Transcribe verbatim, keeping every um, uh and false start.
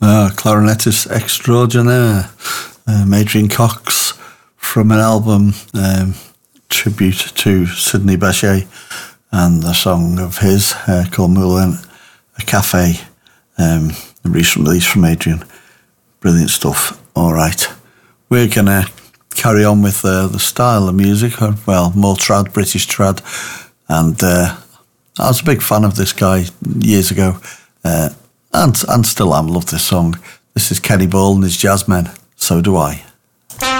Uh, clarinetist extraordinaire, um, Adrian Cox, from an album um, tribute to Sidney Bechet, and a song of his uh, called Moulin a Cafe, um, a recent release from Adrian. Brilliant stuff. All right, we're going to carry on with uh, the style of music, or, well, more trad, British trad, and uh, I was a big fan of this guy years ago, uh, and, and still am. Love this song. This is Kenny Ball and his Jazzmen, So Do I.